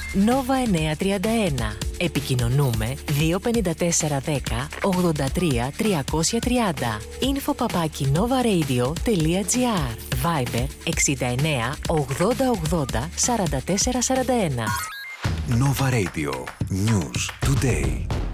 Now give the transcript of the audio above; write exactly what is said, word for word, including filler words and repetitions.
Nova εννιακόσια τριάντα ένα. Επικοινωνούμε δύο πέντε τέσσερα ένα μηδέν ογδόντα τρία τριακόσια τριάντα. Info παπάκι novaradio.gr. Viber εξήντα εννέα ογδόντα ογδόντα σαράντα τέσσερα σαράντα ένα. Nova Radio. News Today.